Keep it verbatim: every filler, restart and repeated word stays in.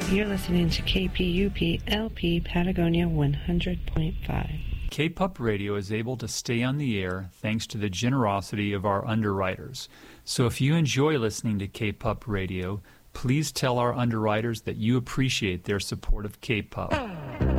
You're listening to K P U P L P Patagonia one hundred point five. K P U P Radio is able to stay on the air thanks to the generosity of our underwriters. So if you enjoy listening to K P U P Radio, please tell our underwriters that you appreciate their support of K P U P.